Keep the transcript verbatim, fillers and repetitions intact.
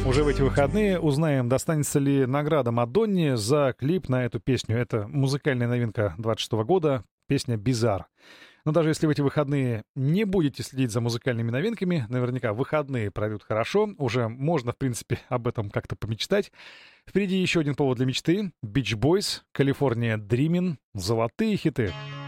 Уже в эти выходные узнаем, достанется ли награда Мадонне за клип на эту песню. Это музыкальная новинка двадцать шестого года, песня «Bizarre». Но даже если в эти выходные не будете следить за музыкальными новинками, наверняка выходные пройдут хорошо, уже можно, в принципе, об этом как-то помечтать. Впереди еще один повод для мечты — Beach Boys, California Dreamin', золотые хиты.